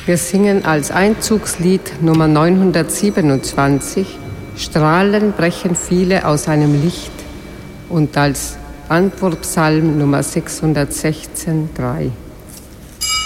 Wir singen als Einzugslied Nummer 927 Strahlen brechen viele aus einem Licht und als Antwortpsalm Nummer 616, 3.